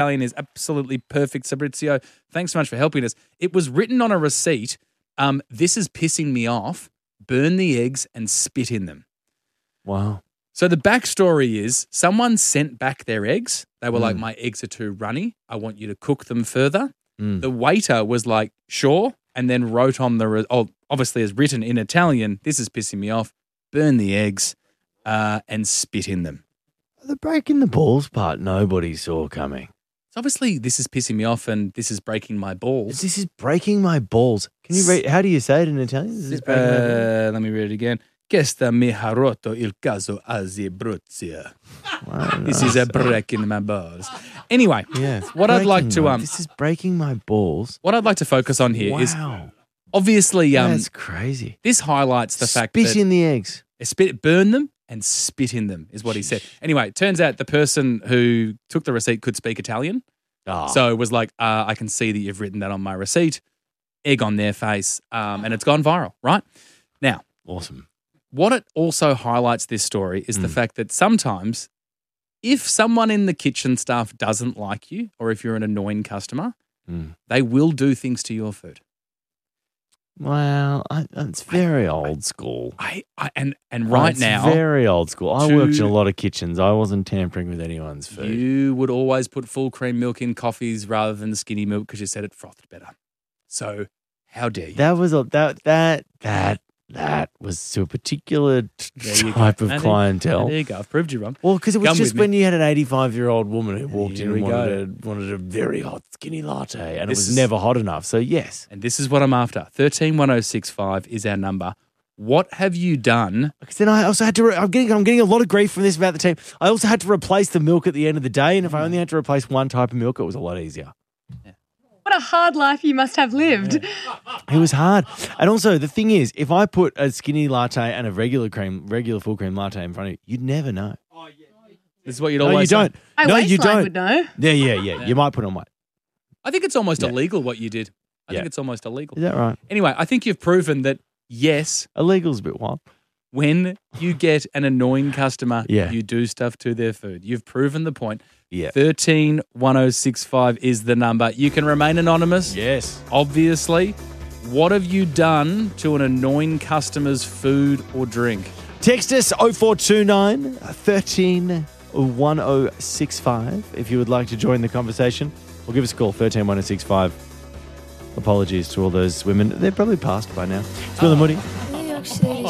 Italian is absolutely perfect, Fabrizio. Thanks so much for helping us. It was written on a receipt. This is pissing me off. Burn the eggs and spit in them. Wow. So the backstory is someone sent back their eggs. They were like, my eggs are too runny. I want you to cook them further. The waiter was like, sure, and then wrote on obviously as written in Italian, this is pissing me off. Burn the eggs and spit in them. The breaking the balls part, nobody saw coming. So obviously this is pissing me off and this is breaking my balls. This is breaking my balls. Can you read? How do you say it in Italian? This is breaking my balls. Let me read it again. Questa mi ha rotto il caso Azi Bruzia. This is a breaking my balls. Anyway, what I'd like to this is breaking my balls. What I'd like to focus on here is obviously that's crazy. This highlights the fact that spit in the eggs. Burn them and spit in them is what he said. Anyway, it turns out the person who took the receipt could speak Italian. So it was like, I can see that you've written that on my receipt. Egg on their face, and it's gone viral, right? Now, awesome. What it also highlights this story is the fact that sometimes if someone in the kitchen staff doesn't like you or if you're an annoying customer, they will do things to your food. Well, it's very old school. And right now, very old school. I worked in a lot of kitchens. I wasn't tampering with anyone's food. You would always put full cream milk in coffees rather than skinny milk because you said it frothed better. So how dare you? That was that was to a particular type of clientele. There you go. I've proved you wrong. Well, because it was just when you had an 85-year-old woman who walked in and wanted a very hot skinny latte, and it was never hot enough. So yes, and this is what I'm after. 131065 is our number. What have you done? Because then I also had to. I'm getting a lot of grief from this about the team. I also had to replace the milk at the end of the day, and if I only had to replace one type of milk, it was a lot easier. What a hard life you must have lived. It was hard. And also, the thing is, if I put a skinny latte and a regular full cream latte in front of you, you'd never know. This is what you'd always say. You don't. No, you don't. Would know. Yeah. You might put on white. I think it's almost illegal what you did. I think it's almost illegal. Is that right? Anyway, I think you've proven that, yes. Illegal's a bit wild. When you get an annoying customer, you do stuff to their food. You've proven the point. 131065 is the number. You can remain anonymous. Yes. Obviously. What have you done to an annoying customer's food or drink? Text us 0429 131065 if you would like to join the conversation. Or give us a call, 131065. Apologies to all those women. They're probably passed by now. It's Will and Moody.